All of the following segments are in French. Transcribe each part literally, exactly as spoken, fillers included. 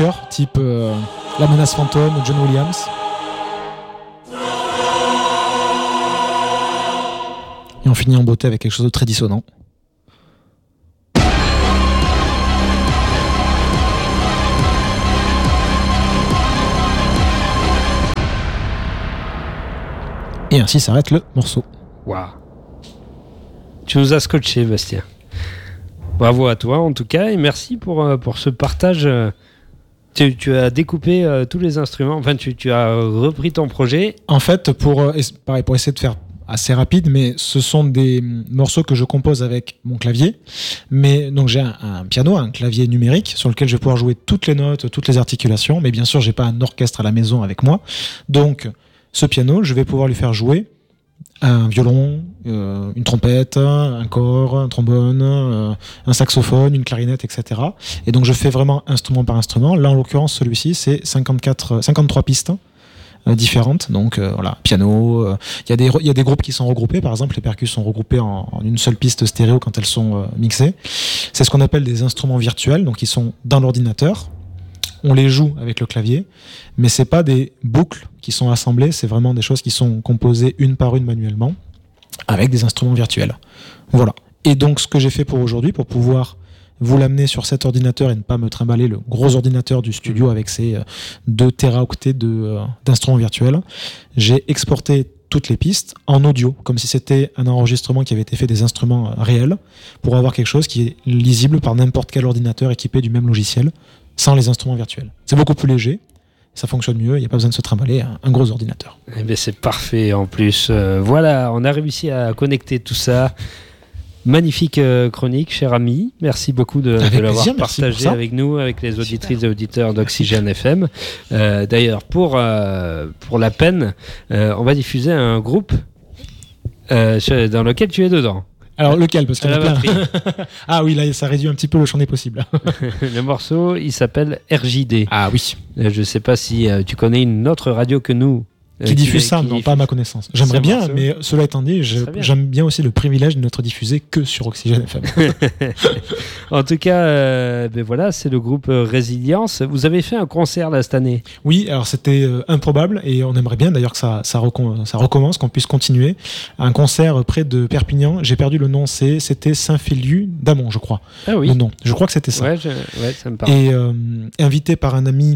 type euh, La Menace Fantôme, John Williams. Et on finit en beauté avec quelque chose de très dissonant. Et ainsi s'arrête le morceau. Waouh. Tu nous as scotché, Bastien. Bravo à toi en tout cas et merci pour, pour ce partage. Tu, tu as découpé euh, tous les instruments, enfin tu, tu as repris ton projet. En fait, pour, euh, pareil, pour essayer de faire assez rapide, mais ce sont des morceaux que je compose avec mon clavier. Mais donc j'ai un, un piano, un clavier numérique sur lequel je vais pouvoir jouer toutes les notes, toutes les articulations. Mais bien sûr, j'ai pas un orchestre à la maison avec moi. Donc ce piano, je vais pouvoir lui faire jouer un violon, euh, une trompette, un cor, un trombone, euh, un saxophone, une clarinette, et cetera. Et donc je fais vraiment instrument par instrument. Là, en l'occurrence, celui-ci, c'est cinquante-quatre, cinquante-trois pistes euh, différentes. Donc euh, voilà, piano. Il euh, y a des il y a des groupes qui sont regroupés. Par exemple, les percus sont regroupés en, en une seule piste stéréo quand elles sont euh, mixées. C'est ce qu'on appelle des instruments virtuels. Donc ils sont dans l'ordinateur. On les joue avec le clavier, mais c'est pas des boucles qui sont assemblées, c'est vraiment des choses qui sont composées une par une manuellement avec des instruments virtuels. Voilà. Et donc ce que j'ai fait pour aujourd'hui, pour pouvoir vous l'amener sur cet ordinateur et ne pas me trimballer le gros ordinateur du studio avec ses deux téraoctets de, euh, d'instruments virtuels, j'ai exporté toutes les pistes en audio, comme si c'était un enregistrement qui avait été fait des instruments réels, pour avoir quelque chose qui est lisible par n'importe quel ordinateur équipé du même logiciel, sans les instruments virtuels. C'est beaucoup plus léger, ça fonctionne mieux, il n'y a pas besoin de se trimballer un, un gros ordinateur. Eh bien, c'est parfait en plus. Euh, voilà, on a réussi à connecter tout ça. Magnifique euh, chronique, cher ami. Merci beaucoup de, de l'avoir plaisir, partagé avec nous, avec les auditrices Super. Et auditeurs d'Oxygène F M. Euh, d'ailleurs, pour, euh, pour la peine, euh, on va diffuser un groupe euh, dans lequel tu es dedans. Alors lequel? Parce qu'il y en a plein. Ah oui, là ça réduit un petit peu le champ des possibles. Le morceau, il s'appelle R J D. Ah oui. Je ne sais pas si euh, tu connais une autre radio que nous. Qui diffuse ça, qui non, diffuse... pas à ma connaissance. J'aimerais bien, morceau. Mais cela étant dit, je, bien. j'aime bien aussi le privilège de n'être diffusé que sur Oxygène F M. En tout cas, euh, ben voilà, c'est le groupe Résilience. Vous avez fait un concert là cette année? Oui, alors c'était euh, improbable et on aimerait bien d'ailleurs que ça, ça, recom- ça recommence, qu'on puisse continuer. Un concert près de Perpignan, j'ai perdu le nom, c'est, c'était Saint-Féliu d'Amont, je crois. Ah oui. Le nom, je crois que c'était ça. Ouais, je, ouais ça me parle. Et euh, invité par un ami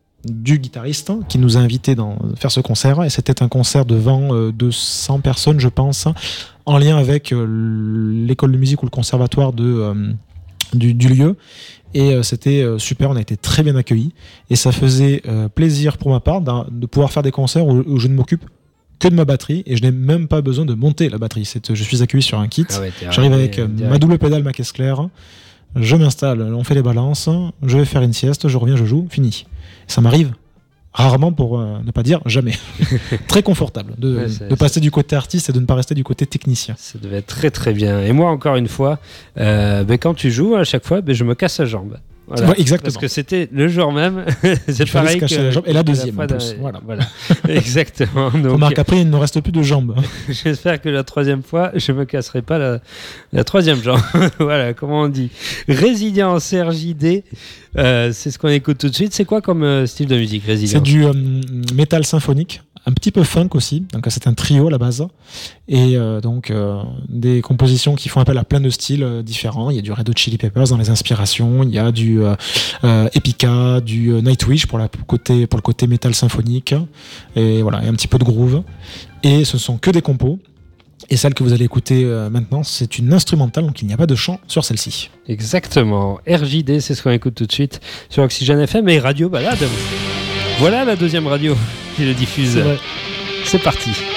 du guitariste qui nous a invités à faire ce concert, et c'était un concert devant euh, deux cents personnes je pense, en lien avec euh, l'école de musique ou le conservatoire de, euh, du, du lieu, et euh, c'était euh, super, on a été très bien accueillis et ça faisait euh, plaisir pour ma part de pouvoir faire des concerts où, où je ne m'occupe que de ma batterie et je n'ai même pas besoin de monter la batterie. C'est, je suis accueilli sur un kit, ah ouais, j'arrive avec euh, ma double pédale, ma caisse claire, je m'installe, on fait les balances, je vais faire une sieste, je reviens, je joue, fini. Ça m'arrive rarement, pour euh, ne pas dire jamais. Très confortable de, ouais, de passer du côté artiste et de ne pas rester du côté technicien. Ça devait être très très bien. Et moi, encore une fois, euh, ben, quand tu joues, à chaque fois, ben, je me casse la jambe. Voilà. Ouais, exactement. Parce que c'était le jour même. C'est pareil que la jambe. Et la deuxième la en plus. De... Voilà. voilà. Exactement. Donc, remarque, après il ne reste plus de jambes. J'espère que la troisième fois je me casserai pas la, la troisième jambe. Voilà, comment on dit. Résilience R J D, euh, c'est ce qu'on écoute tout de suite. C'est quoi comme euh, style de musique, Résilience? C'est du euh, métal symphonique, un petit peu funk aussi. Donc c'est un trio à la base, et euh, donc euh, des compositions qui font appel à plein de styles euh, différents. Il y a du Red Hot Chili Peppers dans les inspirations, il y a du euh, euh, Epica, du euh, Nightwish pour la côté pour le côté métal symphonique, et voilà, et un petit peu de groove. Et ce sont que des compos. Et celle que vous allez écouter euh, maintenant, c'est une instrumentale, donc il n'y a pas de chant sur celle-ci. Exactement. R J D, c'est ce qu'on écoute tout de suite sur Oxygène F M et Radio Balade. Voilà la deuxième radio qui le diffuse. C'est vrai. C'est parti.